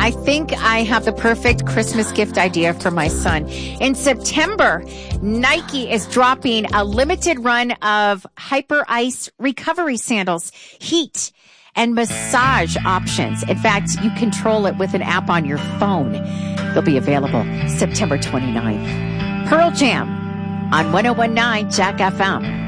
I think I have the perfect Christmas gift idea for my son. In September, Nike is dropping a limited run of Hyper Ice recovery sandals, heat and massage options. In fact, you control it with an app on your phone. They'll be available September 29th. Pearl Jam on 101.9 Jack FM.